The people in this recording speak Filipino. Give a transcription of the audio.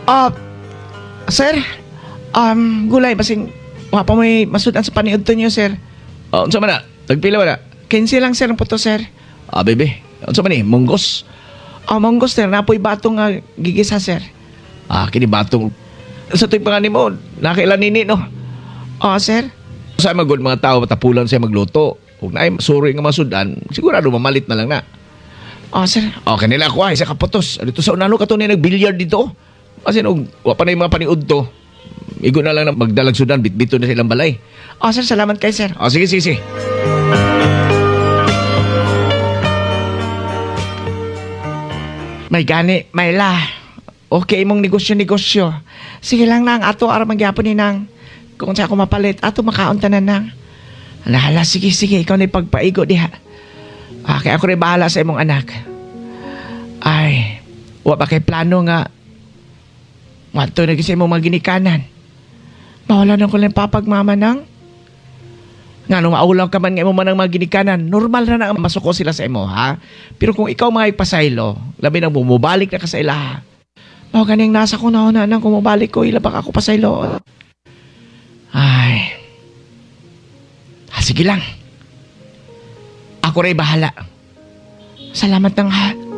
Ah, sir, gulay, basing, wala pa may masudan sa paniod to niyo, sir. Unsa man na? Tagpila ba na? 15 lang, sir, ang puto, sir. Bebe. Unsa man ni? Munggos? Manggos, sir, napoy batong gigisa, sir. Kini batong. Sa tuwing panganin mo, nakailan nini, no? Sir. Sa magod mga tao, matapulan siya magluto. Kung naay suri nga masudan, sigurado mamalit na lang na. Sir. Kanila ako isa kaputos. Dito sa unano ka to niya nag-billiard dito. Kasi nung wapa na yung mga paniud to, igo na lang na magdalag sudan, bitbito na silang balay. Sir, salamat kay sir. Sige, sige, sige. May gani, may la. Okay mong negosyo-negosyo. Sige lang nang, ato ara magyapon ni nang. Kung sa ako mapalit, ato makaunta na nang. Hala, sige, ikaw na ipagpaigo diha. Kaya ako rin bahala sa imong anak. Ay, wa pa kay plano nga. Wato na kasi imong mga ginikanan. Mawala na ko lang papagmama nang. Nga nung maulaw ka man nga mo man ang mga ginikanan, normal na ang masuko sila sa imo, ha? Pero kung ikaw mga ipasaylo, labi nang bumubalik na ka sa ila, ha? Mao ganing nasa ko na nang kumubalik ko, ilabak ako pasaylo. Ay. Sige lang. Ako rin bahala. Salamat nang ha.